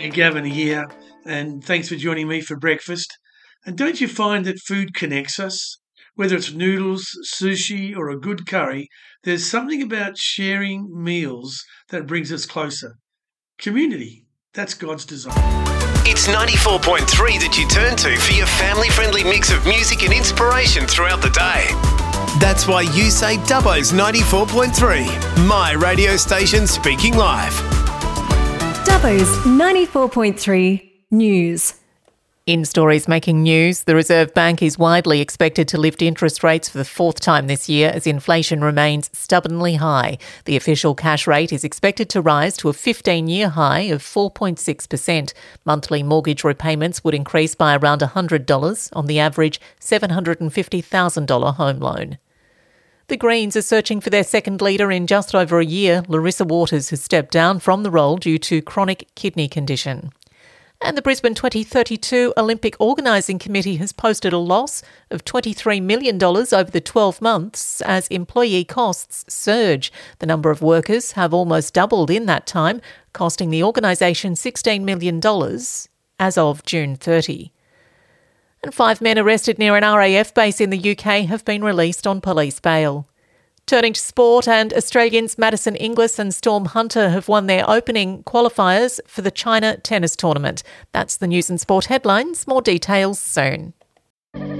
Gavin here, and thanks for joining me for breakfast. And don't you find that food connects us? Whether it's noodles, sushi, or a good curry, there's something about sharing meals that brings us closer. Community, that's God's design. It's 94.3 that you turn to for your family-friendly mix of music and inspiration throughout the day. That's why you say Dubbo's 94.3, my radio station speaking live. Dubbo's 94.3 News. In stories making news, the Reserve Bank is widely expected to lift interest rates for the fourth time this year as inflation remains stubbornly high. The official cash rate is expected to rise to a 15-year high of 4.6%. Monthly mortgage repayments would increase by around $100 on the average $750,000 home loan. The Greens are searching for their second leader in just over a year. Larissa Waters has stepped down from the role due to chronic kidney condition. And the Brisbane 2032 Olympic Organising Committee has posted a loss of $23 million over the 12 months as employee costs surge. The number of workers have almost doubled in that time, costing the organisation $16 million as of June 30. And 5 men arrested near an RAF base in the UK have been released on police bail. Turning to sport, and Australians Madison Inglis and Storm Hunter have won their opening qualifiers for the China tennis tournament. That's the news and sport headlines. More details soon.